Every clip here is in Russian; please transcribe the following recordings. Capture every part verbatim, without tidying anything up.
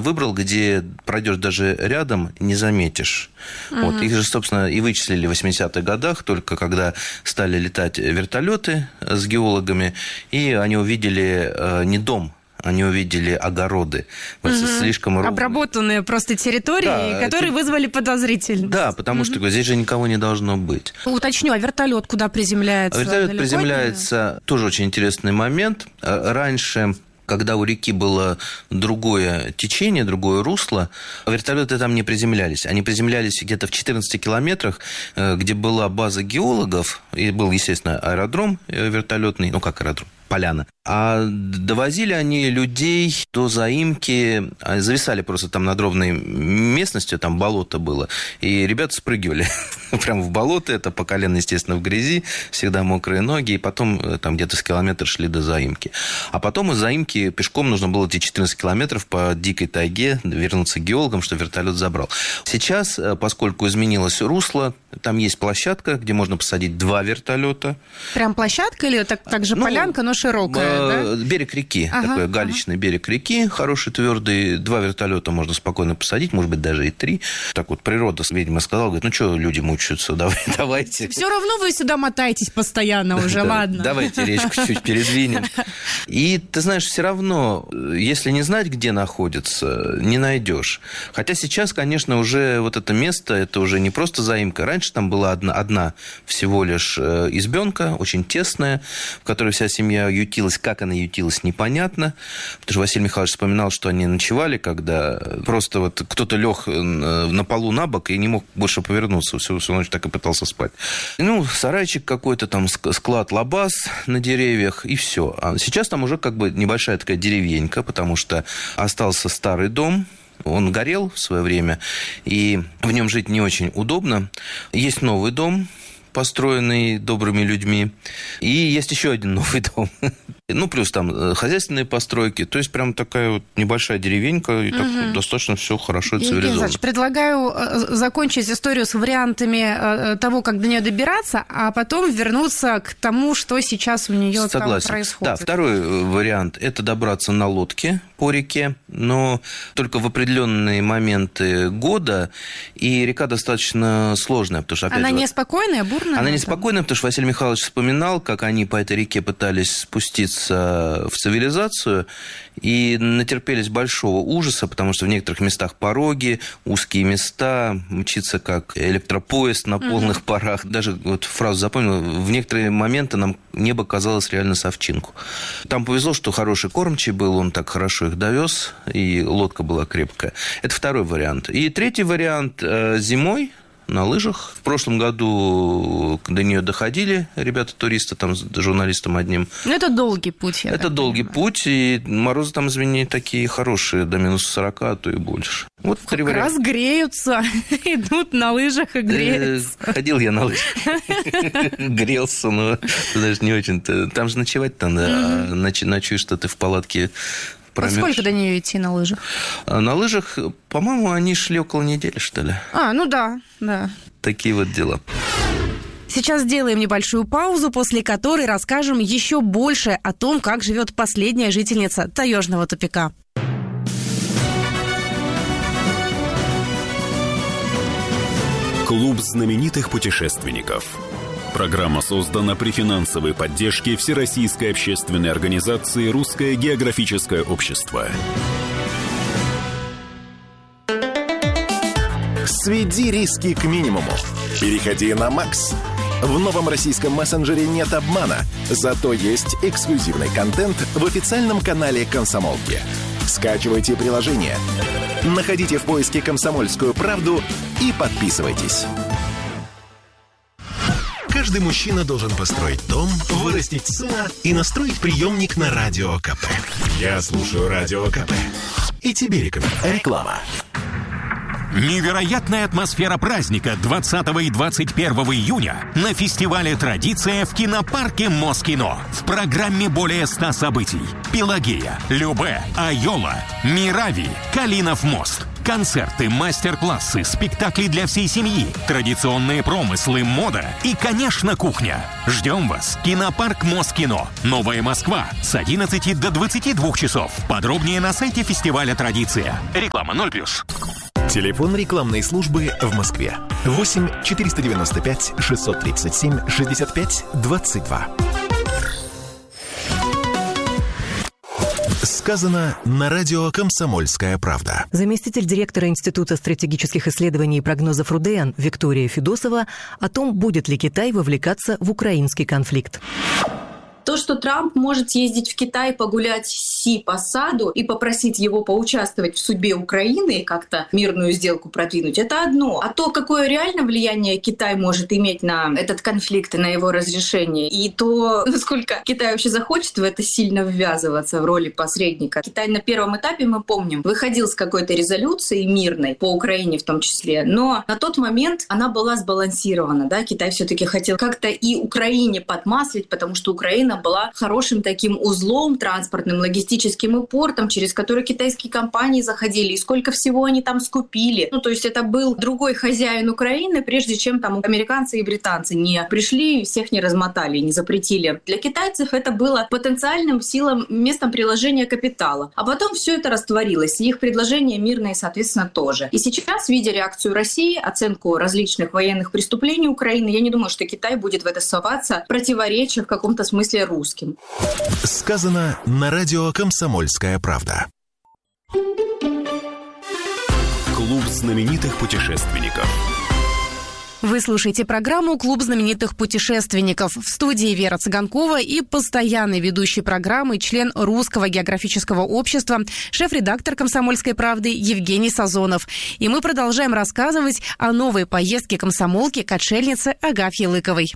выбрал, где пройдешь даже рядом, не заметишь. Uh-huh. Вот. Их же, собственно, и вычислили в восьмидесятых годах, только когда стали летать вертолеты с геологами, и они увидели э, не дом, они увидели огороды. Угу. Слишком ровные. Обработанные просто территории, да, которые те... вызвали подозрительность. Да, потому угу. что здесь же никого не должно быть. Уточню, а вертолет куда приземляется? А вертолет приземляется, не? Тоже очень интересный момент. Раньше, когда у реки было другое течение, другое русло, вертолеты там не приземлялись. Они приземлялись где-то в четырнадцати километрах, где была база геологов, и был, естественно, аэродром вертолетный, ну как аэродром, поляна. А довозили они людей до заимки, зависали просто там над ровной местностью, там болото было, и ребята спрыгивали прямо в болото, это по колено, естественно, в грязи, всегда мокрые ноги, и потом там где-то с километра шли до заимки. А потом из заимки пешком нужно было идти четырнадцать километров по дикой тайге, вернуться к геологам, что вертолет забрал. Сейчас, поскольку изменилось русло, там есть площадка, где можно посадить два вертолета. Прям площадка или так, так же ну, полянка, но широкая? Да? Берег реки, ага, такой галечный ага. берег реки, хороший, твердый. Два вертолета можно спокойно посадить, может быть, даже и три. Так вот, природа, видимо, сказала, говорит, ну что люди мучаются, давай, давайте. Все равно вы сюда мотаетесь постоянно уже, ладно. Давайте речку чуть передвинем. И, ты знаешь, все равно, если не знать, где находится, не найдешь. Хотя сейчас, конечно, уже вот это место, это уже не просто заимка. Раньше там была одна, одна всего лишь избенка, очень тесная, в которой вся семья ютилась. Как она ютилась, непонятно. Потому что Василий Михайлович вспоминал, что они ночевали, когда просто вот кто-то лег на полу на бок и не мог больше повернуться. Всю, всю ночь так и пытался спать. Ну, сарайчик какой-то, там склад лабаз на деревьях, и все. А сейчас там уже как бы небольшая такая деревенька, потому что остался старый дом. Он горел в свое время, и в нем жить не очень удобно. Есть новый дом, построенный добрыми людьми. И есть еще один новый дом. Ну, плюс там хозяйственные постройки. То есть, прям такая вот небольшая деревенька. И угу. так достаточно все хорошо и цивилизованно. Евгений, предлагаю закончить историю с вариантами того, как до нее добираться, а потом вернуться к тому, что сейчас у нее там происходит. Да, второй вариант – это добраться на лодке по реке, но только в определенные моменты года. И река достаточно сложная, потому что, опять Она же, неспокойная, бурная? Она неспокойная, потому что Василий Михайлович вспоминал, как они по этой реке пытались спуститься в цивилизацию и натерпелись большого ужаса, потому что в некоторых местах пороги, узкие места, мчится как электропоезд на полных угу. парах. Даже вот фразу запомнил, в некоторые моменты нам небо казалось реально совчинку. Там повезло, что хороший кормчий был, он так хорошо их довез, и лодка была крепкая. Это второй вариант. И третий вариант – зимой на лыжах. В прошлом году до нее доходили ребята-туристы, там, с журналистом одним. Это долгий путь, я Это долгий понимаю. путь, и морозы там, извини, такие хорошие, до минус сорока, а то и больше. Вот как раз варианта. Греются, идут на лыжах и греются. Ходил я на лыжах, грелся, но даже не очень-то. Там же ночевать-то надо, ночуешь-то ты в палатке. А сколько до нее идти на лыжах? На лыжах, по-моему, они шли около недели, что ли. А, ну да, да. Такие вот дела. Сейчас сделаем небольшую паузу, после которой расскажем еще больше о том, как живет последняя жительница Таежного тупика. Клуб знаменитых путешественников. Программа создана при финансовой поддержке Всероссийской общественной организации «Русское географическое общество». Сведи риски к минимуму. Переходи на Макс. В новом российском мессенджере нет обмана, зато есть эксклюзивный контент в официальном канале «Комсомолки». Скачивайте приложение, находите в поиске «Комсомольскую правду» и подписывайтесь. Каждый мужчина должен построить дом, вырастить сына и настроить приемник на Радио КП. Я слушаю Радио КП. И тебе рекомендую. Реклама. Невероятная атмосфера праздника двадцатого и двадцать первого июня на фестивале «Традиция» в кинопарке Москино. В программе более ста событий. Пелагея, Любэ, Айола, Мирави, Калинов мост. Концерты, мастер-классы, спектакли для всей семьи, традиционные промыслы, мода и, конечно, кухня. Ждем вас. Кинопарк Москино. Новая Москва. С одиннадцати до двадцати двух часов. Подробнее на сайте фестиваля «Традиция». Реклама ноль плюс. Телефон рекламной службы в Москве. восемь четыреста девяносто пять шестьсот тридцать семь шестьдесят пять двадцать два. Сказано на радио «Комсомольская правда». Заместитель директора Института стратегических исследований и прогнозов РУДН Виктория Федосова о том, будет ли Китай вовлекаться в украинский конфликт. То, что Трамп может съездить в Китай, погулять с Си по саду и попросить его поучаствовать в судьбе Украины и как-то мирную сделку продвинуть, это одно. А то, какое реально влияние Китай может иметь на этот конфликт и на его разрешение, и то, насколько Китай вообще захочет в это сильно ввязываться в роли посредника. Китай на первом этапе, мы помним, выходил с какой-то резолюцией мирной, по Украине в том числе, но на тот момент она была сбалансирована. Да? Китай все-таки хотел как-то и Украине подмаслить, потому что Украина была хорошим таким узлом транспортным, логистическим и портом, через который китайские компании заходили, и сколько всего они там скупили. Ну, то есть это был другой хозяин Украины, прежде чем там американцы и британцы не пришли и всех не размотали, не запретили. Для китайцев это было потенциальным силам, местом приложения капитала. А потом все это растворилось, и их предложения мирные, соответственно, тоже. И сейчас, видя реакцию России, оценку различных военных преступлений Украины, я не думаю, что Китай будет в это соваться, противоречия в каком-то смысле русским. Сказано на радио «Комсомольская правда». Клуб знаменитых путешественников. Вы слушаете программу «Клуб знаменитых путешественников». В студии Вера Цыганкова и постоянный ведущий программы, член Русского географического общества, шеф-редактор «Комсомольской правды» Евгений Сазонов. И мы продолжаем рассказывать о новой поездке комсомолки к отшельнице Агафье Лыковой.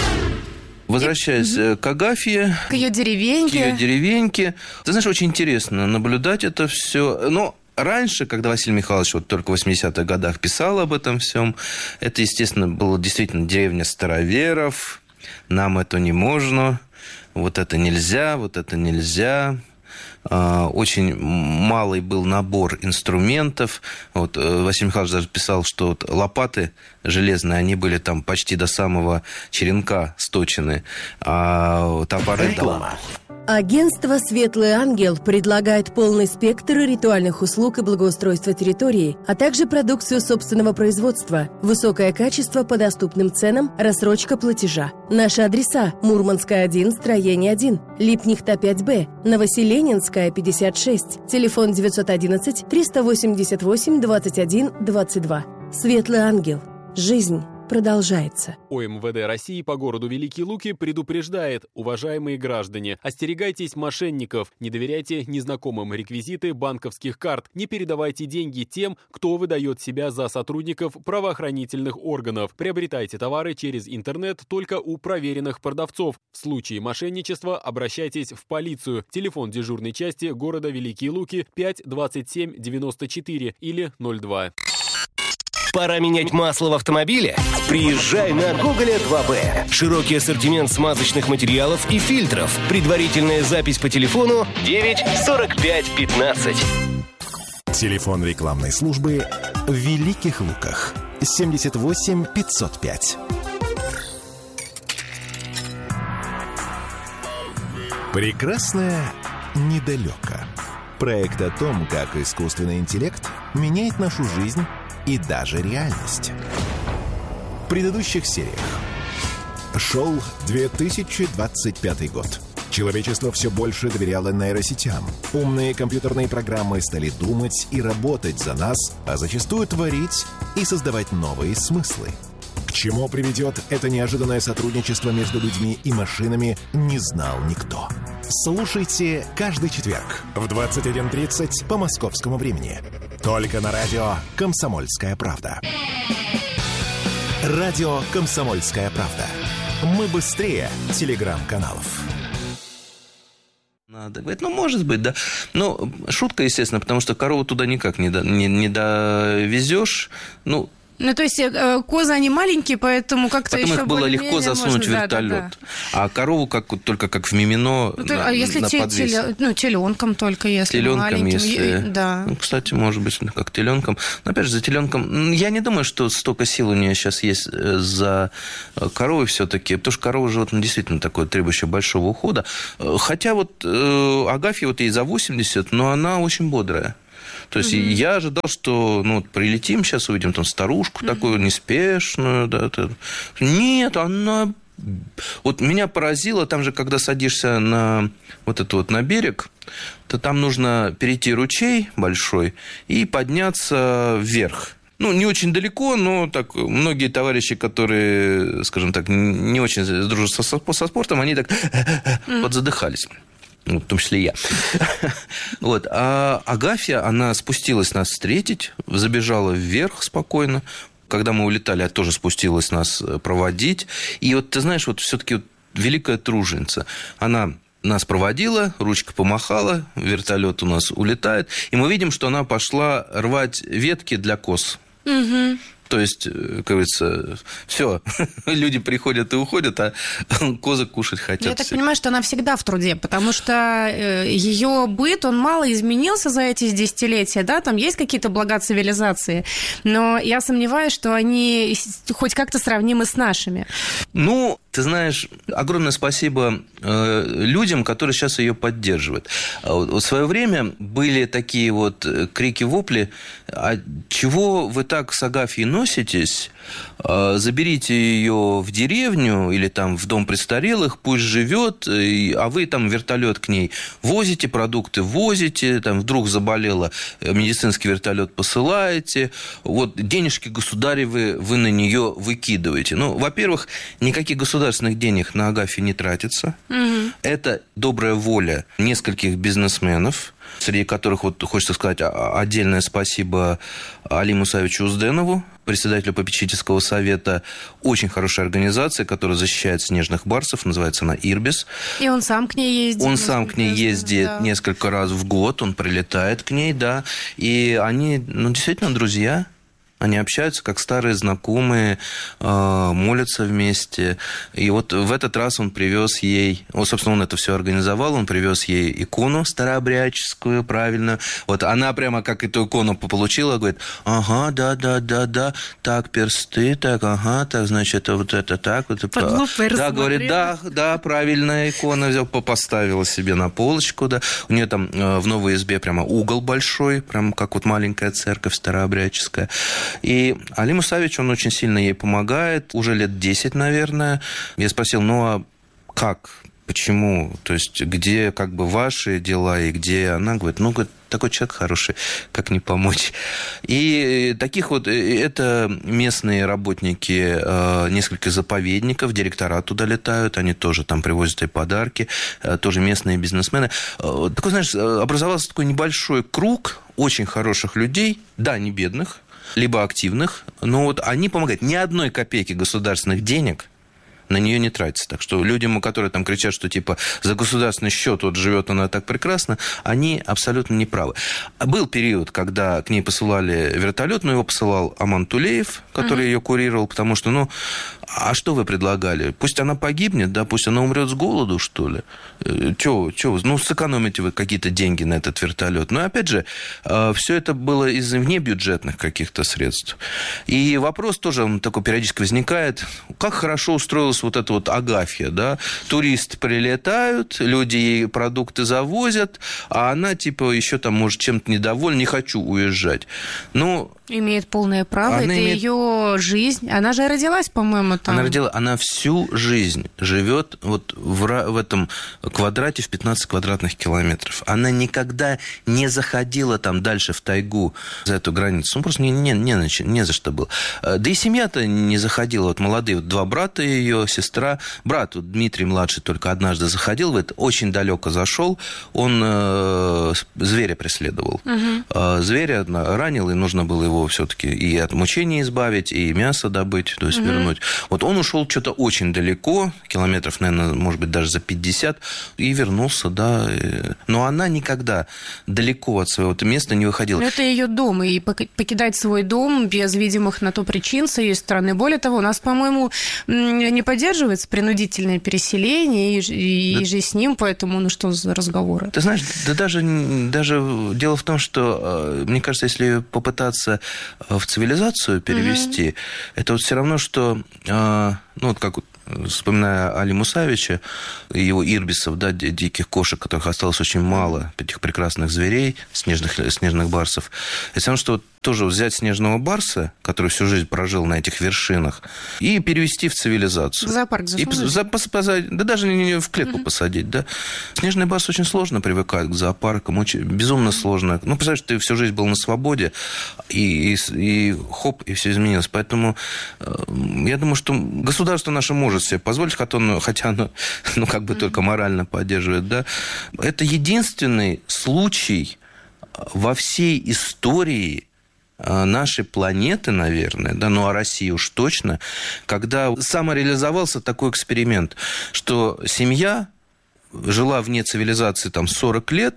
Возвращаясь mm-hmm. к Агафье, к ее деревеньке. К ее деревеньке. Ты знаешь, очень интересно наблюдать это все. Но раньше, когда Василий Михайлович вот только в восьмидесятых годах писал об этом всем, это, естественно, была действительно деревня староверов. Нам это не можно, вот это нельзя, вот это нельзя. Очень малый был набор инструментов. Вот Василий Михайлович даже писал, что вот лопаты железные, они были там почти до самого черенка сточены, а топоры... Реклама. Агентство «Светлый ангел» предлагает полный спектр ритуальных услуг и благоустройства территории, а также продукцию собственного производства, высокое качество по доступным ценам, рассрочка платежа. Наши адреса: Мурманская, один, строение один, Липнихта, пять Б, Новоселенинская, пятьдесят шесть, телефон девятьсот одиннадцать триста восемьдесят восемь двадцать один двадцать два. «Светлый ангел». Жизнь продолжается. ОМВД России по городу Великие Луки предупреждает: уважаемые граждане, остерегайтесь мошенников, не доверяйте незнакомым реквизиты банковских карт, не передавайте деньги тем, кто выдает себя за сотрудников правоохранительных органов. Приобретайте товары через интернет только у проверенных продавцов. В случае мошенничества обращайтесь в полицию. Телефон дежурной части города Великие Луки пять двадцать семь девяносто четыре или ноль два. Пора менять масло в автомобиле? Приезжай на Гоголя два Б. Широкий ассортимент смазочных материалов и фильтров. Предварительная запись по телефону девять сорок пять пятнадцать. Телефон рекламной службы в Великих Луках семьдесят восемь пятьсот пять. Прекрасное недалеко. Проект о том, как искусственный интеллект меняет нашу жизнь и даже реальность. В предыдущих сериях. Шел две тысячи двадцать пятый год. Человечество все больше доверяло нейросетям. Умные компьютерные программы стали думать и работать за нас, а зачастую творить и создавать новые смыслы. К чему приведет это неожиданное сотрудничество между людьми и машинами, не знал никто. Слушайте каждый четверг в двадцать один тридцать по московскому времени. Только на радио «Комсомольская правда». Радио «Комсомольская правда». Мы быстрее телеграм-каналов. Надо. Говорит, ну, может быть, да. Ну, шутка, естественно, потому что корову туда никак не, до, не, не довезешь. Ну, Ну, то есть козы, они маленькие, поэтому как-то Потом еще их было легко засунуть можно... в вертолет. Да, да, да. А корову как, только как в мимино ну, на, а если на те, подвесе. Теле, ну, теленком только, если теленком, маленьким. если... Да. Ну, кстати, может быть, как теленком. Но, опять же, за теленком... Я не думаю, что столько сил у нее сейчас есть за коровой все-таки, потому что корова животное действительно такое, требующее большого ухода. Хотя вот Агафья, вот ей за восемьдесят, но она очень бодрая. То есть mm-hmm. я ожидал, что ну, прилетим, сейчас увидим там старушку mm-hmm. такую неспешную. Да, да. Нет, она... Вот меня поразило, там же, когда садишься на вот это вот на берег, то там нужно перейти ручей большой и подняться вверх. Ну, не очень далеко, но так многие товарищи, которые, скажем так, не очень дружат со, со спортом, они так mm-hmm. подзадыхались. Ну, в том числе и я. Вот. А Агафья, она спустилась нас встретить, забежала вверх спокойно. Когда мы улетали, она тоже спустилась нас проводить. И вот, ты знаешь, вот все-таки вот великая труженица. Она нас проводила, ручка помахала, вертолет у нас улетает. И мы видим, что она пошла рвать ветки для коз. Угу. То есть, как говорится, все, люди приходят и уходят, а козы кушать хотят. Я так понимаю, что она всегда в труде, потому что ее быт, он мало изменился за эти десятилетия, да, там есть какие-то блага цивилизации, но я сомневаюсь, что они хоть как-то сравнимы с нашими. Ну, ты знаешь, огромное спасибо людям, которые сейчас ее поддерживают. В свое время были такие вот крики-вопли, а чего вы так с Агафьей носитесь, заберите ее в деревню или там в дом престарелых, пусть живет, а вы там вертолет к ней возите, продукты возите, там вдруг заболела, медицинский вертолет посылаете, вот денежки государевы вы на нее выкидываете. Ну, во-первых, никаких государственных денег на Агафью не тратится. Угу. Это добрая воля нескольких бизнесменов, среди которых, вот хочется сказать отдельное спасибо Али Мусаевичу Узденову, председателю попечительского совета, очень хорошей организации, которая защищает снежных барсов, называется она «Ирбис». И он сам к ней ездит. Он сам к ней ездит да. несколько раз в год, он прилетает к ней, да, и они, ну, действительно, друзья. Они общаются как старые знакомые, молятся вместе. И вот в этот раз он привез ей... Вот, собственно, он это все организовал. Он привез ей икону старообрядческую, правильно. Вот она прямо как эту икону получила, говорит, ага, да-да-да-да, так, персты, так, ага, так, значит, вот это так. Вот, да, говорит, да, да, правильная икона взял, поставила себе на полочку, да. У нее там в новой избе прямо угол большой, прям как вот маленькая церковь старообрядческая. И Али Мусаевич, он очень сильно ей помогает, уже лет десять, наверное. Я спросил, ну а как, почему, то есть где как бы ваши дела и где она, говорит, ну, говорит, такой человек хороший, как не помочь. И таких вот, это местные работники нескольких заповедников, директора туда летают, они тоже там привозят и подарки, тоже местные бизнесмены. Такой, знаешь, образовался такой небольшой круг очень хороших людей, да, не бедных, либо активных, но вот они помогают. Ни одной копейки государственных денег на нее не тратится. Так что людям, которые там кричат, что типа за государственный счет вот живет она так прекрасно, они абсолютно не правы. Был период, когда к ней посылали вертолет, но его посылал Аман Тулеев, который uh-huh. ее курировал, потому что, ну, а что вы предлагали? Пусть она погибнет, да, пусть она умрет с голоду, что ли? Чего, чего? Ну, сэкономите вы какие-то деньги на этот вертолет. Но, опять же, все это было из внебюджетных каких-то средств. И вопрос тоже, он такой периодически возникает, как хорошо устроилась вот эта вот Агафья, да? Туристы прилетают, люди ей продукты завозят, а она, типа, еще там, может, чем-то недовольна, не хочу уезжать. Ну... Имеет полное право, она это имеет... ее жизнь. Она же родилась, по-моему, там. Она родила, она всю жизнь живет вот в, в этом квадрате в пятнадцать квадратных километров. Она никогда не заходила там дальше в тайгу за эту границу. Ну, просто не, не, не, не за что было. Да и семья-то не заходила. Вот молодые, вот два брата ее, сестра. Брат, вот Дмитрий младший, только однажды заходил, говорит, очень далеко зашел. Он э, зверя преследовал. Угу. Э, зверя ранил, и нужно было его все-таки и от мучений избавить, и мясо добыть, то есть угу. вернуть. Вот он ушел что-то очень далеко, километров, наверное, может быть, даже за пятьдесят, и вернулся, да. Но она никогда далеко от своего места не выходила. Но это ее дом, и покидать свой дом без видимых на то причин с ее стороны. Более того, у нас, по-моему, не поддерживается принудительное переселение, и, и да. же с ним, поэтому, ну что за разговоры? Ты знаешь, да даже, даже дело в том, что, мне кажется, если попытаться в цивилизацию перевести, mm-hmm. это вот все равно, что, ну вот как вспоминая Али Мусавича и его ирбисов, да, диких кошек, которых осталось очень мало, этих прекрасных зверей, снежных, снежных барсов, это все равно, что тоже взять снежного барса, который всю жизнь прожил на этих вершинах, и перевести в цивилизацию. В зоопарк засунуть? Посадить, да даже не в клетку uh-huh. посадить, да. Снежный барс очень сложно привыкает к зоопаркам, очень, безумно сложно. Ну, представляешь, ты всю жизнь был на свободе, и, и, и хоп, и все изменилось. Поэтому э, я думаю, что государство наше может себе позволить, хотя оно, хотя оно ну, как бы uh-huh. только морально поддерживает, да. Это единственный случай во всей истории нашей планеты, наверное, да, ну, а России уж точно, когда самореализовался такой эксперимент, что семья жила вне цивилизации там сорок лет,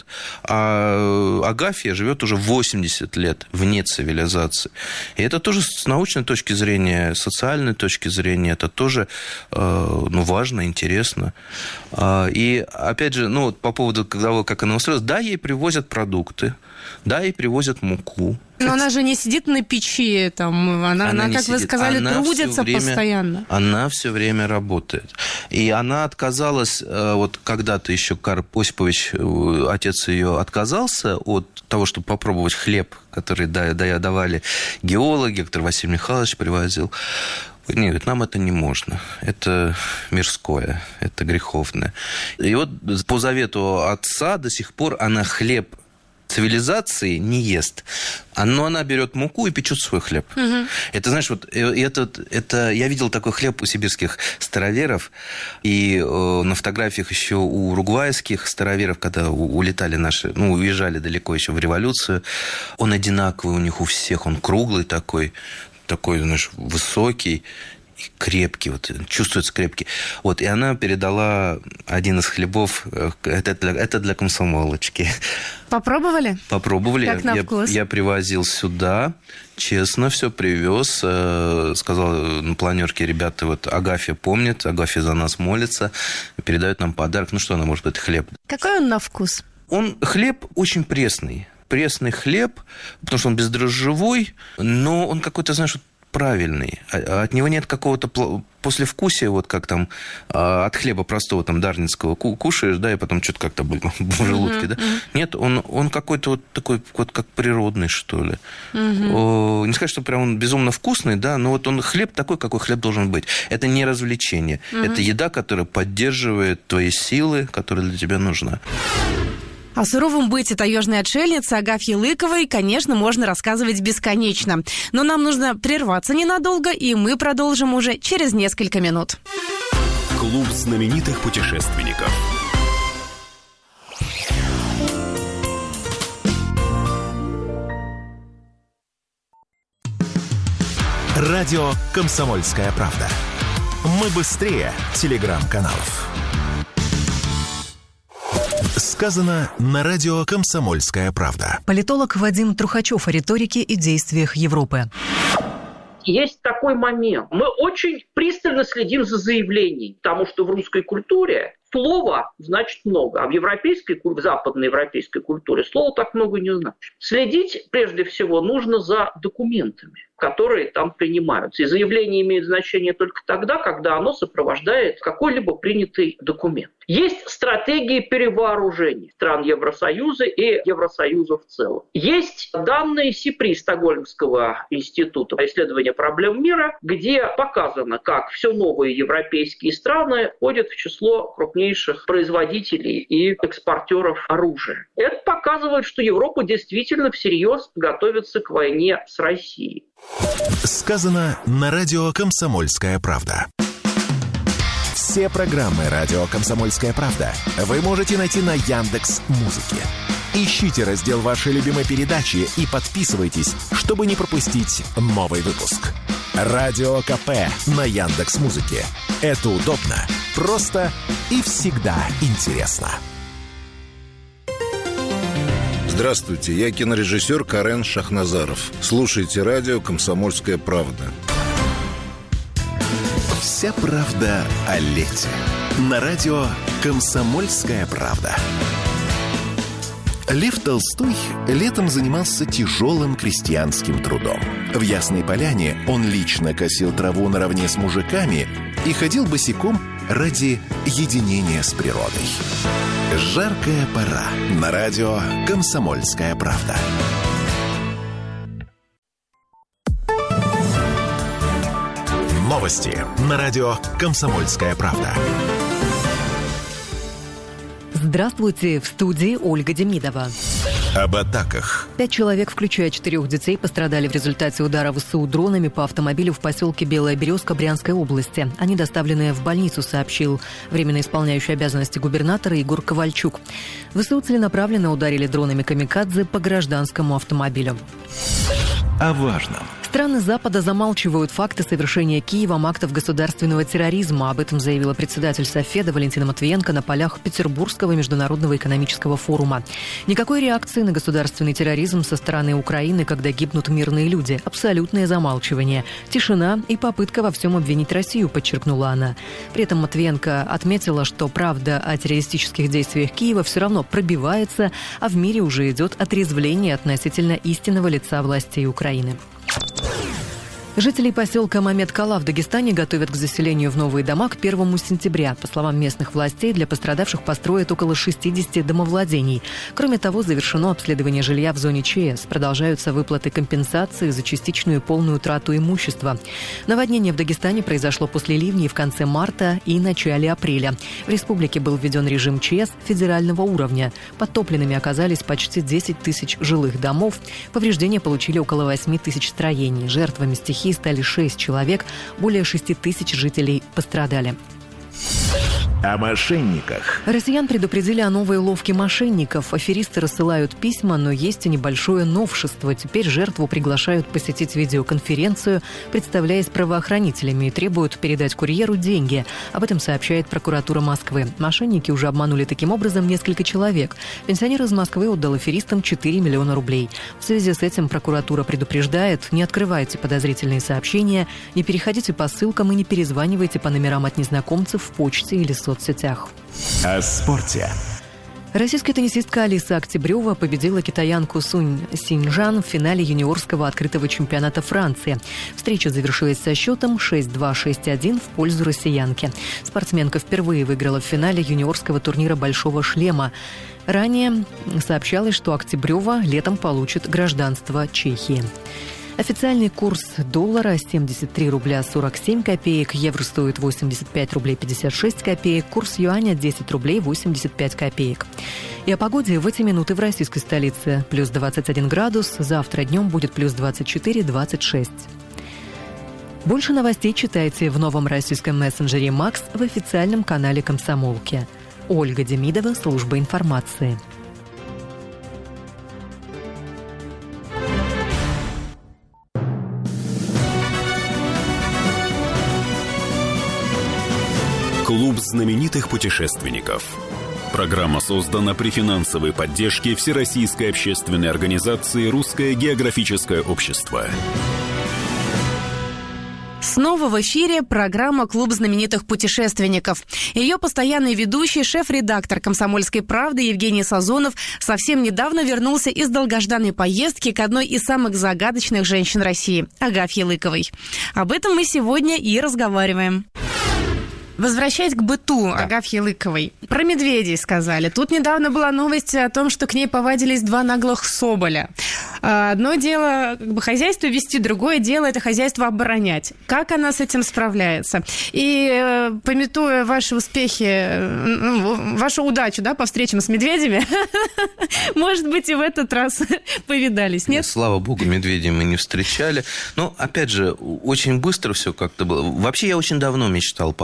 а Агафья живет уже восемьдесят лет вне цивилизации. И это тоже с научной точки зрения, социальной точки зрения, это тоже ну, важно, интересно. И, опять же, ну, по поводу того, как она устроилась, да, ей привозят продукты, да, ей привозят муку. Но она же не сидит на печи, там, она, она, она как сидит. Вы сказали, она трудится время, постоянно. Она все время работает. И она отказалась, вот когда-то еще Карп Осипович, отец ее, отказался от того, чтобы попробовать хлеб, который давали геологи, который Василий Михайлович привозил. Нет, нам это не можно. Это мирское, это греховное. И вот по завету отца до сих пор она хлеб цивилизации не ест. Но она берет муку и печет свой хлеб. Угу. Это, знаешь, вот это, это, я видел такой хлеб у сибирских староверов, и э, на фотографиях еще у уругвайских староверов, когда улетали наши, ну, уезжали далеко еще в революцию, он одинаковый у них у всех, он круглый такой, такой, знаешь, высокий, и крепкий, вот, чувствуется крепкий. Вот, и она передала один из хлебов, это для, это для комсомолочки. Попробовали? Попробовали. Как на я, вкус? Я привозил сюда, честно, все привез. Сказал на планерке, ребята, вот Агафья помнит, Агафья за нас молится, передает нам подарок. Ну что она может быть, хлеб. Какой он на вкус? Он, хлеб очень пресный. Пресный хлеб, потому что он бездрожжевой, но он какой-то, знаешь, правильный. От него нет какого-то послевкусия, вот как там от хлеба простого там дарницкого кушаешь, да, и потом что-то как-то в желудке, uh-huh, да. Uh-huh. Нет, он, он какой-то вот такой, вот как природный, что ли. Uh-huh. Не сказать, что прям он безумно вкусный, да, но вот он хлеб такой, какой хлеб должен быть. Это не развлечение. Uh-huh. Это еда, которая поддерживает твои силы, которая для тебя нужна. О суровом быте таежной отшельницы Агафьи Лыковой, конечно, можно рассказывать бесконечно. Но нам нужно прерваться ненадолго, и мы продолжим уже через несколько минут. Клуб знаменитых путешественников. Радио «Комсомольская правда». Мы быстрее телеграм-каналов. Сказано на радио «Комсомольская правда». Политолог Вадим Трухачев о риторике и действиях Европы. Есть такой момент. Мы очень пристально следим за заявлениями, потому что в русской культуре слово значит много, а в европейской, в западноевропейской культуре слово так много не значит. Следить прежде всего нужно за документами, которые там принимаются. И заявление имеет значение только тогда, когда оно сопровождает какой-либо принятый документ. Есть стратегии перевооружений стран Евросоюза и Евросоюза в целом. Есть данные СИПРИ, Стокгольмского института исследования проблем мира, где показано, как все новые европейские страны входят в число крупнейших производителей и экспортеров оружия. Это показывает, что Европа действительно всерьез готовится к войне с Россией. Сказано на радио «Комсомольская правда». Все программы радио «Комсомольская правда» вы можете найти на Яндекс.Музыке. Ищите раздел вашей любимой передачи и подписывайтесь, чтобы не пропустить новый выпуск. Радио КП на Яндекс.Музыке. Это удобно, просто и всегда интересно. Здравствуйте, я кинорежиссер Карен Шахназаров. Слушайте радио «Комсомольская правда». Вся правда о лете. На радио «Комсомольская правда». Лев Толстой летом занимался тяжелым крестьянским трудом. В Ясной Поляне он лично косил траву наравне с мужиками и ходил босиком ради единения с природой. Жаркая пора. На радио «Комсомольская правда». Новости на радио «Комсомольская правда». Здравствуйте, в студии Ольга Демидова. Об атаках. Пять человек, включая четырех детей, пострадали в результате удара ВСУ дронами по автомобилю в поселке Белая Березка Брянской области. Они доставлены в больницу, сообщил временно исполняющий обязанности губернатора Егор Ковальчук. ВСУ целенаправленно ударили дронами камикадзе по гражданскому автомобилю. О важном. Страны Запада замалчивают факты совершения Киевом актов государственного терроризма. Об этом заявила председатель Софеда Валентина Матвиенко на полях Петербургского международного экономического форума. Никакой реакции на государственный терроризм со стороны Украины, когда гибнут мирные люди. Абсолютное замалчивание. Тишина и попытка во всем обвинить Россию, подчеркнула она. При этом Матвиенко отметила, что правда о террористических действиях Киева все равно пробивается, а в мире уже идет отрезвление относительно истинного лица властей Украины. Жителей поселка Мамед-Кала в Дагестане готовят к заселению в новые дома к первому сентября. По словам местных властей, для пострадавших построят около шестидесяти домовладений. Кроме того, завершено обследование жилья в зоне ЧС. Продолжаются выплаты компенсации за частичную и полную утрату имущества. Наводнение в Дагестане произошло после ливней в конце марта и начале апреля. В республике был введен режим ЧС федерального уровня. Подтопленными оказались почти десять тысяч жилых домов. Повреждения получили около восьми тысяч строений. Жертвами стихии стали шесть человек, более шести тысяч жителей пострадали. О мошенниках. Россиян предупредили о новой уловке мошенников. Аферисты рассылают письма, но есть и небольшое новшество. Теперь жертву приглашают посетить видеоконференцию, представляясь правоохранителями, и требуют передать курьеру деньги. Об этом сообщает прокуратура Москвы. Мошенники уже обманули таким образом несколько человек. Пенсионер из Москвы отдал аферистам четыре миллиона рублей. В связи с этим прокуратура предупреждает: не открывайте подозрительные сообщения, не переходите по ссылкам и не перезванивайте по номерам от незнакомцев в почте или соцсетях. О спорте. Российская теннисистка Алиса Октябрева победила китаянку Сунь Синьжан в финале юниорского открытого чемпионата Франции. Встреча завершилась со счетом шесть-два - шесть-один в пользу россиянки. Спортсменка впервые выиграла в финале юниорского турнира «Большого шлема». Ранее сообщалось, что Октябрева летом получит гражданство Чехии. Официальный курс доллара семьдесят три рубля сорок семь копеек, евро стоит восемьдесят пять рублей пятьдесят шесть копеек, курс юаня десять рублей восемьдесят пять копеек. И о погоде в эти минуты в российской столице. Плюс двадцать один градус, завтра днем будет плюс двадцать четыре - двадцать шесть. Больше новостей читайте в новом российском мессенджере «Макс» в официальном канале «Комсомолки». Ольга Демидова, служба информации. Клуб знаменитых путешественников. Программа создана при финансовой поддержке Всероссийской общественной организации «Русское географическое общество». Снова в эфире программа «Клуб знаменитых путешественников». Ее постоянный ведущий, шеф-редактор «Комсомольской правды» Евгений Сазонов совсем недавно вернулся из долгожданной поездки к одной из самых загадочных женщин России – Агафье Лыковой. Об этом мы сегодня и разговариваем. Возвращаясь к быту да. Агафьи Лыковой. Про медведей сказали. Тут недавно была новость о том, что к ней повадились два наглых соболя. Одно дело как бы хозяйство вести, другое дело это хозяйство оборонять. Как она с этим справляется? И памятуя ваши успехи, ну, вашу удачу, да, по встречам с медведями, может быть, и в этот раз повидались, нет? Слава богу, медведей мы не встречали. Но, опять же, очень быстро все как-то было. Вообще, я очень давно мечтал попасть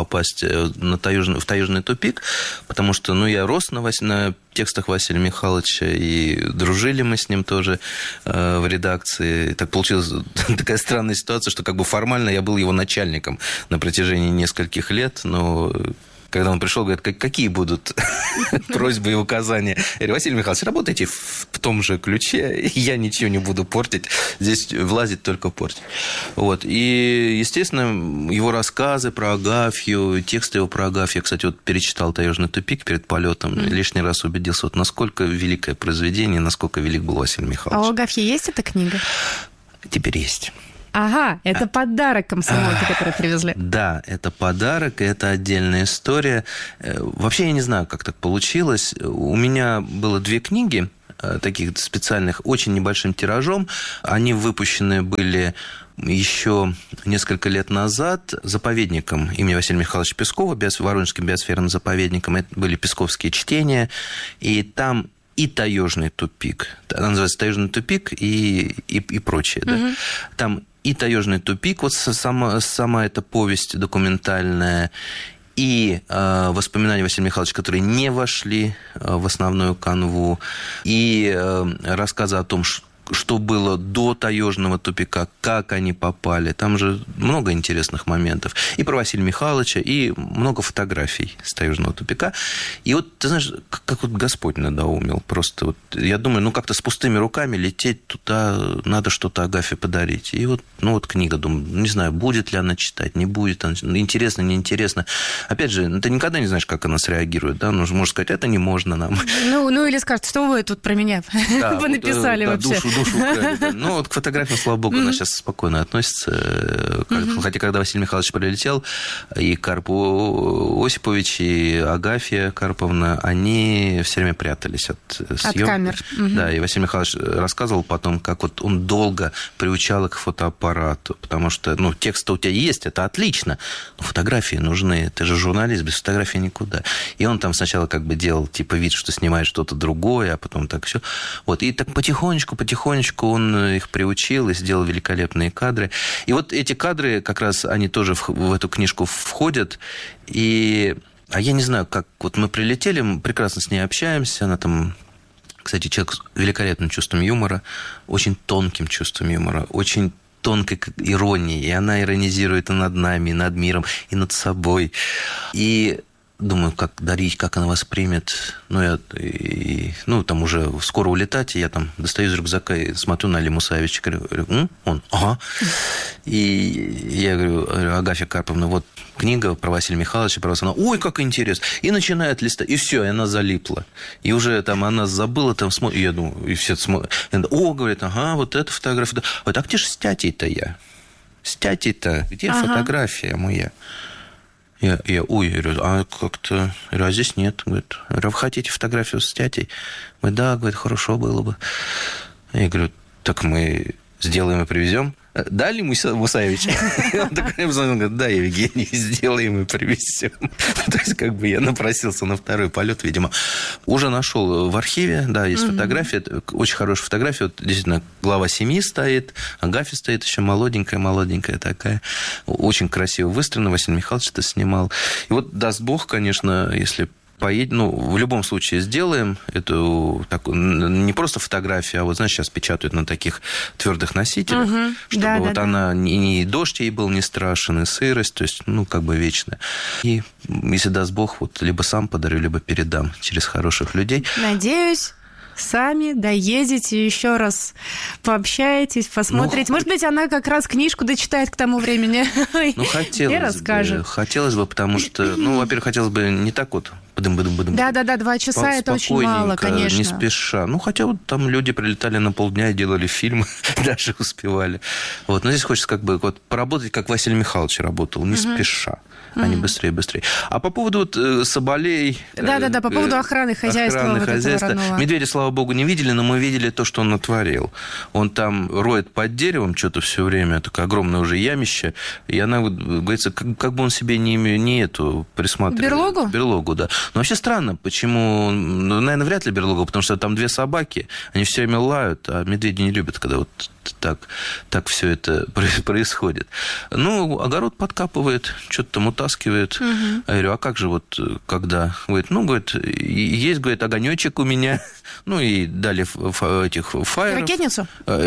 попасть на таежный, в таежный тупик, потому что, ну, я рос на, на текстах Василия Михайловича, и дружили мы с ним тоже э, в редакции. И так получилась такая странная ситуация, что как бы формально я был его начальником на протяжении нескольких лет, но... Когда он пришел, говорит, какие будут просьбы и указания. Я говорю, Василий Михайлович, работайте в том же ключе, я ничего не буду портить. Здесь влазить только портить. Вот. И, естественно, его рассказы про Агафью, тексты его про Агафью. Я, кстати, вот перечитал «Таежный тупик» перед полетом. Mm. Лишний раз убедился, вот насколько великое произведение, насколько велик был Василий Михайлович. А у Агафьи есть эта книга? Теперь есть. Ага, это подарок комсомолки, который привезли. Да, это подарок, и это отдельная история. Вообще, я не знаю, как так получилось. У меня было две книги, таких специальных, очень небольшим тиражом. Они выпущены были еще несколько лет назад заповедником имени Василия Михайловича Пескова, Воронежским биосферным заповедником. Это были песковские чтения, и там и «Таежный тупик». Она называется «Таежный тупик» и, и, и прочее. Угу. Да? Там и «Таежный тупик», вот сама, сама эта повесть документальная, и э, воспоминания Василия Михайловича, которые не вошли э, в основную канву, и э, рассказы о том, что что было до таежного тупика, как они попали. Там же много интересных моментов. И про Василия Михайловича, и много фотографий с таежного тупика. И вот, ты знаешь, как, как вот Господь надоумил. Просто вот, я думаю, ну, как-то с пустыми руками лететь туда, надо что-то Агафье подарить. И вот, ну, вот книга, думаю, не знаю, будет ли она читать, не будет. Интересно, неинтересно. Опять же, ты никогда не знаешь, как она среагирует, да? Ну, можно сказать, это не можно нам. Ну, ну или скажет, что вы тут про меня да, написали вот, вообще. Да, душу, душу украли, да. Ну, вот к фотографиям, слава богу, mm-hmm. она сейчас спокойно относится. Mm-hmm. Хотя, когда Василий Михайлович прилетел, и Карп Осипович, и Агафья Карповна, они все время прятались от съемок. От камер. Mm-hmm. Да, и Василий Михайлович рассказывал потом, как вот он долго приучал их к фотоаппарату, потому что, ну, текст-то у тебя есть, это отлично, но фотографии нужны, ты же журналист, без фотографий никуда. И он там сначала как бы делал, типа, вид, что снимает что-то другое, а потом так все. Вот, и так потихонечку, потихонечку он их приучил и сделал великолепные кадры. И вот эти кадры, как раз, они тоже в, в эту книжку входят. И... А я не знаю, как... Вот мы прилетели, мы прекрасно с ней общаемся, она там... Кстати, человек с великолепным чувством юмора, очень тонким чувством юмора, очень тонкой иронией. И она иронизирует и над нами, и над миром, и над собой. И... Думаю, как дарить, как она воспримет. Ну, я, и, ну, там уже скоро улетать, и я там достаю из рюкзака и смотрю на Али Мусаевича, говорю, М? Он, ага. И я говорю, Агафья Карповна, вот книга про Василия Михайловича, про вас. Она, ой, как интересно. И начинает листать, и все, и она залипла. И уже там она забыла, там смотрит, и я думаю, и все смотрят. О, говорит, ага, вот эта фотография. Вот, а где же с тятей-то я? С тятей-то, где ага. фотография моя? Я, я, ой, я говорю, а как-то, я говорю, а здесь нет. Говорит, вы хотите фотографию с тятей? Мы, да, говорит, хорошо было бы. Я говорю, так мы сделаем и привезем. Да, Али Мусаевич? Он такой говорит, да, Евгений, сделаем и привезем. То есть, как бы я напросился на второй полет, видимо. Уже нашел в архиве, да, есть фотография, очень хорошая фотография. Вот, действительно, глава семьи стоит, Агафья стоит еще молоденькая, молоденькая такая. Очень красиво выстроена, Василий Михайлович это снимал. И вот, даст Бог, конечно, если... Поедем, ну, в любом случае сделаем эту такую, не просто фотографию, а вот, знаешь, сейчас печатают на таких твердых носителях, угу. чтобы да, вот да, она, да. Ни, ни дождь ей был не страшен, и сырость, то есть, ну, как бы вечная. И, если даст Бог, вот, либо сам подарю, либо передам через хороших людей. Надеюсь, сами доедете, еще раз пообщаетесь, посмотрите. Ну, Может быть, она как раз книжку дочитает к тому времени ну, хотелось и расскажет. Бы, хотелось бы, потому что, ну, во-первых, хотелось бы не так вот бадым-бадым-бадым. Да-да-да, два часа это очень мало, конечно. Не спеша. Ну, хотя вот там люди прилетали на полдня и делали фильмы, даже успевали. Вот. Но здесь хочется как бы вот поработать, как Василий Михайлович работал, не uh-huh. спеша. Они uh-huh. быстрее-быстрее. А по поводу вот, э, соболей... Да-да-да, по поводу охраны хозяйства. Охраны вот хозяйства. Медведя, слава богу, не видели, но мы видели то, что он натворил. Он там роет под деревом что-то все время, такое огромное уже ямище, и она, говорится, как, как бы он себе не, не эту присматривал. Берлогу? Берлогу, да. Но вообще странно, почему... Ну, наверное, вряд ли берлогу, потому что там две собаки, они все время лают, а медведи не любят, когда вот так, так все это происходит. Ну, огород подкапывает, что-то там утаскивает. Угу. Я говорю, а как же вот когда? Говорит, ну, говорит, есть, говорит, огонечек у меня. Ну, и дали этих фаеров. Ракетницу?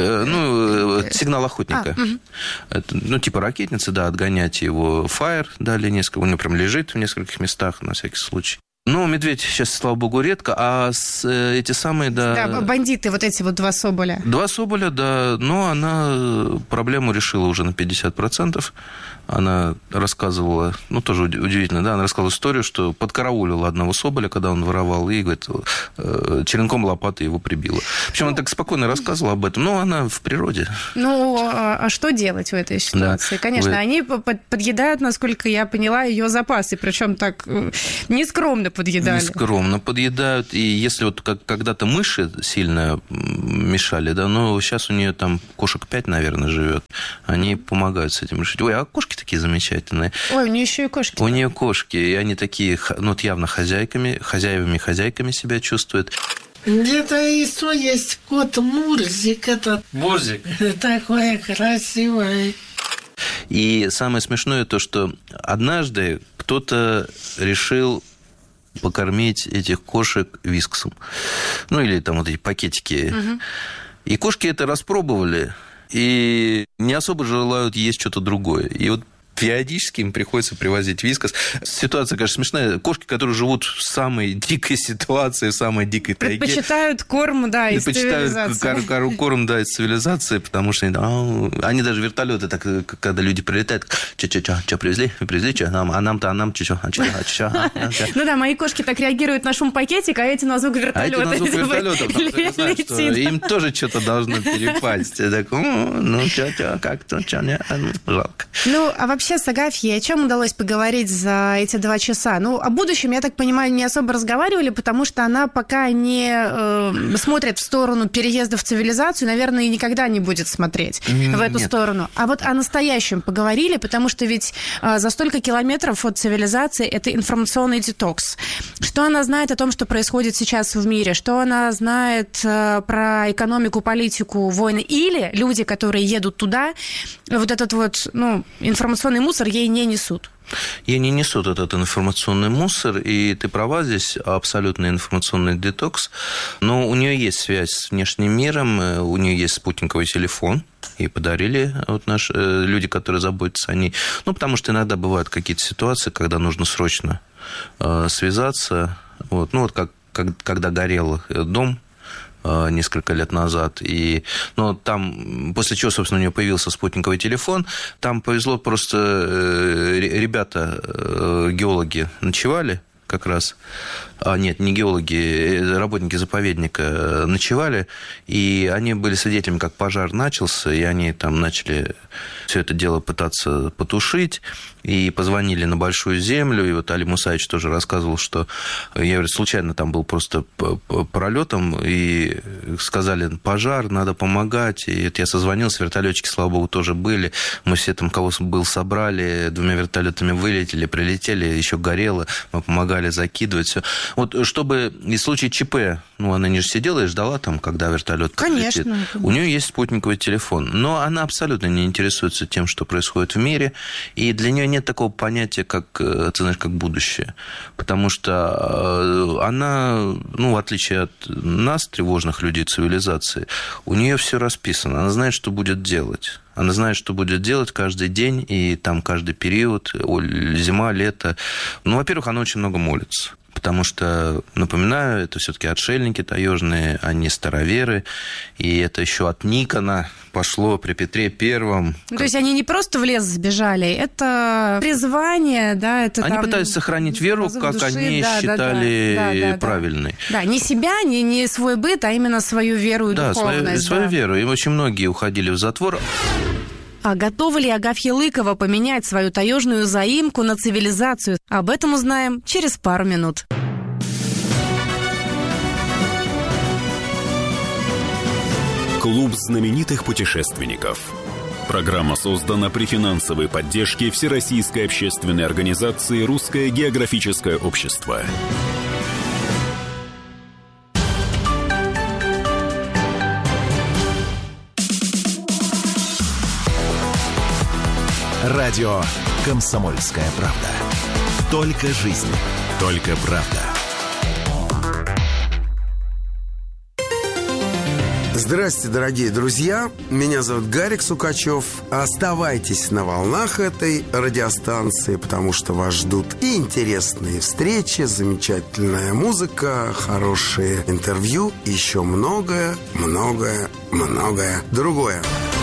Ну, сигнал охотника. А, угу. Это, ну, типа ракетницы, да, отгонять его. Фаер дали несколько, у него прям лежит в нескольких местах, на всякий случай. Ну, медведь сейчас, слава богу, редко, а с, эти самые, да... Да, бандиты, вот эти вот два соболя. Два соболя, да, но она проблему решила уже на пятьдесят процентов. Она рассказывала, ну, тоже удивительно, да, она рассказывала историю, что подкараулила одного соболя, когда он воровал, и, говорит, черенком лопаты его прибила. Причем она так спокойно рассказывала об этом, но она в природе. Ну, а что делать в этой ситуации? Да. Конечно, вы... они подъедают, насколько я поняла, ее запасы, причем так нескромно подъедали. Нескромно подъедают, и если вот как когда-то мыши сильно мешали, да, но сейчас у нее там кошек пять, наверное, живет, они помогают с этим решить. Ой, а кошки такие замечательные. Ой, у нее еще и кошки. У нее кошки, и они такие, ну, вот явно хозяйками, хозяевами, хозяйками себя чувствуют. Где-то еще есть кот Мурзик этот. Мурзик. Такой красивый. И самое смешное то, что однажды кто-то решил покормить этих кошек висксом. Ну, или там вот эти пакетики. Угу. И кошки это распробовали, и не особо желают есть что-то другое. И вот периодически им приходится привозить вискас. Ситуация, конечно, смешная. Кошки, которые живут в самой дикой ситуации, в самой дикой тайге. Предпочитают корм, да, из цивилизации. Предпочитают корм, да, из цивилизации, потому что они, они даже вертолеты, так, когда люди прилетают, че-че-че, что привезли? Привезли, что? А нам-то, а нам, че-че? А че? Ну да, мои кошки так реагируют на шум пакетика, а эти на звук вертолета. А эти на звук вертолета, потому что я знаю, что им тоже что-то должно перепасть. Я так, ну, че-че, как-то, че, не, жалко. Ну, а вообще с Агафьей о чем удалось поговорить за эти два часа? Ну, о будущем, я так понимаю, не особо разговаривали, потому что она пока не э, смотрит в сторону переезда в цивилизацию, наверное, и никогда не будет смотреть в эту Нет. сторону. А вот о настоящем поговорили, потому что ведь э, за столько километров от цивилизации это информационный детокс. Что она знает о том, что происходит сейчас в мире? Что она знает э, про экономику, политику, войны? Или люди, которые едут туда, вот этот вот, ну, информационный мусор ей не несут? Ей не несут этот информационный мусор, и ты права, здесь абсолютный информационный детокс. Но у нее есть связь с внешним миром, у нее есть спутниковый телефон, ей подарили вот наши люди, которые заботятся о ней. Ну, потому что иногда бывают какие-то ситуации, когда нужно срочно э, связаться. Вот. Ну, вот как, как когда горел дом несколько лет назад. И, ну, там, после чего, собственно, у нее появился спутниковый телефон, там повезло просто, э, ребята, э, геологи ночевали как раз. А, нет, не геологи, работники заповедника ночевали, и они были свидетелями, как пожар начался, и они там начали все это дело пытаться потушить, и позвонили на Большую Землю, и вот Али Мусаевич тоже рассказывал, что, я говорю, случайно там был просто пролетом, и сказали, пожар, надо помогать, и вот я созвонился, вертолетчики, слава богу, тоже были, мы все там, кого был, собрали, двумя вертолетами вылетели, прилетели, еще горело, мы помогали закидывать все. Вот чтобы и в случае ЧП, ну, она не же сидела и ждала там, когда вертолет Конечно. Летит. У нее есть спутниковый телефон, но она абсолютно не интересуется тем, что происходит в мире, и для нее нет такого понятия, как, ты знаешь, как будущее, потому что она, ну, в отличие от нас, тревожных людей цивилизации, у нее все расписано, она знает, что будет делать. Она знает, что будет делать каждый день, и там каждый период, зима, лето. Ну, во-первых, она очень много молится. Потому что, напоминаю, это все-таки отшельники таежные, они староверы, и это еще от Никона пошло при Петре Первом. Ну, то есть они не просто в лес сбежали, это призвание, да, это они там... пытаются сохранить веру, как души, они да, считали да, да, да, правильной. Да. да, не себя, не, не свой быт, а именно свою веру и да, духовность. Свою, да, свою веру. И очень многие уходили в затвор. А готова ли Агафья Лыкова поменять свою таежную заимку на цивилизацию? Об этом узнаем через пару минут. Клуб знаменитых путешественников. Программа создана при финансовой поддержке Всероссийской общественной организации «Русское географическое общество». Радио «Комсомольская правда». Только жизнь, только правда. Здравствуйте, дорогие друзья. Меня зовут Гарик Сукачев. Оставайтесь на волнах этой радиостанции, потому что вас ждут и интересные встречи, замечательная музыка, хорошие интервью, и еще многое, многое, многое другое.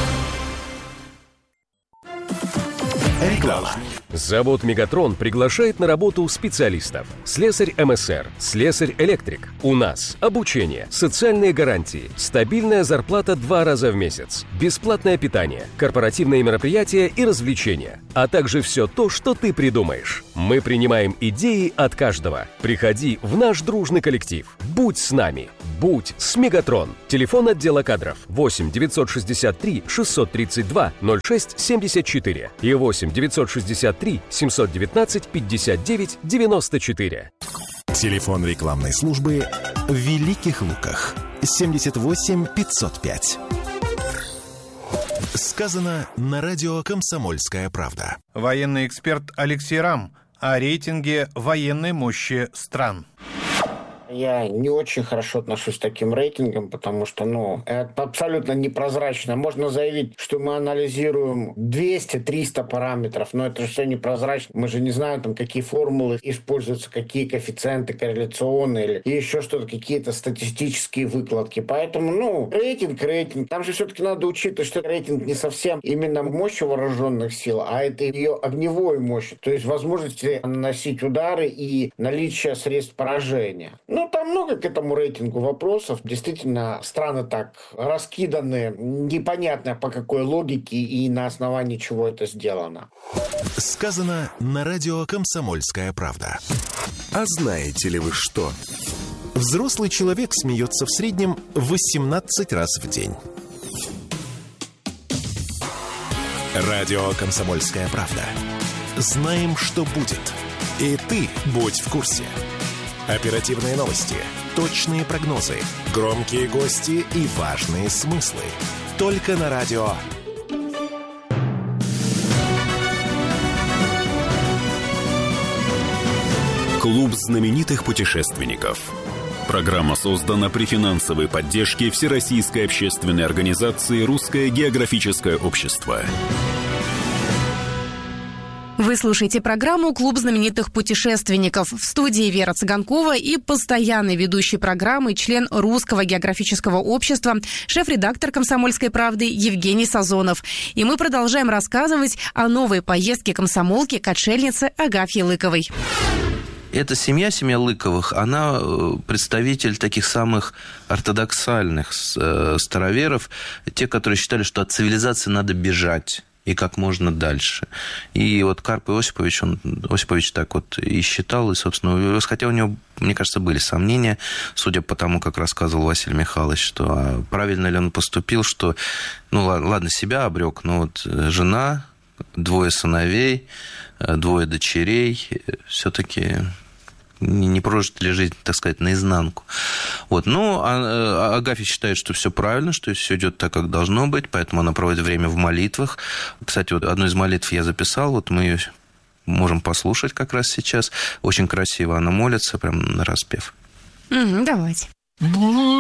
Реклама. Завод «Мегатрон» приглашает на работу специалистов. Слесарь эм эс эр, слесарь-электрик. У нас обучение, социальные гарантии, стабильная зарплата два раза в месяц, бесплатное питание, корпоративные мероприятия и развлечения, а также все то, что ты придумаешь. Мы принимаем идеи от каждого. Приходи в наш дружный коллектив. Будь с нами. Будь с «Мегатрон». Телефон отдела кадров восемь девятьсот шестьдесят три шестьсот тридцать два ноль шесть семьдесят четыре и восемь девятьсот шестьдесят три семьсот девятнадцать пятьдесят девять девяносто четыре. Телефон рекламной службы в Великих Луках семьдесят восемь пятьсот пять. Сказано на радио «Комсомольская правда». Военный эксперт Алексей Рам о рейтинге военной мощи стран. Я не очень хорошо отношусь к таким рейтингам, потому что, ну, это абсолютно непрозрачно. Можно заявить, что мы анализируем двести-триста параметров, но это же все непрозрачно. Мы же не знаем, там, какие формулы используются, какие коэффициенты корреляционные или еще что-то, какие-то статистические выкладки. Поэтому, ну, рейтинг, рейтинг. Там же все-таки надо учитывать, что рейтинг не совсем именно мощь вооруженных сил, а это ее огневой мощь, то есть возможности наносить удары и наличие средств поражения. Ну, там много к этому рейтингу вопросов. Действительно, страны так раскиданы, непонятно по какой логике и на основании чего это сделано. Сказано на радио «Комсомольская правда». А знаете ли вы что? Взрослый человек смеется в среднем восемнадцать раз в день. Радио «Комсомольская правда». Знаем, что будет. И ты будь в курсе. Оперативные новости, точные прогнозы, громкие гости и важные смыслы. Только на радио. Клуб знаменитых путешественников. Программа создана при финансовой поддержке Всероссийской общественной организации «Русское географическое общество». Вы слушаете программу «Клуб знаменитых путешественников». В студии Вера Цыганкова и постоянный ведущий программы, член Русского географического общества, шеф-редактор «Комсомольской правды» Евгений Сазонов. И мы продолжаем рассказывать о новой поездке комсомолки к отшельнице Агафье Лыковой. Эта семья, семья Лыковых, она представитель таких самых ортодоксальных староверов, те, которые считали, что от цивилизации надо бежать. И как можно дальше. И вот Карп Осипович, он, Осипович так вот и считал, и, собственно, хотя у него, мне кажется, были сомнения, судя по тому, как рассказывал Василий Михайлович, что а правильно ли он поступил, что, ну, ладно, себя обрек, но вот жена, двое сыновей, двое дочерей, все-таки не прожит ли жизнь, так сказать, наизнанку. Вот. Ну, а Агафья считает, что все правильно, что все идет так, как должно быть, поэтому она проводит время в молитвах. Кстати, вот одну из молитв я записал, вот мы ее можем послушать как раз сейчас. Очень красиво она молится, прям нараспев. Mm-hmm, давайте.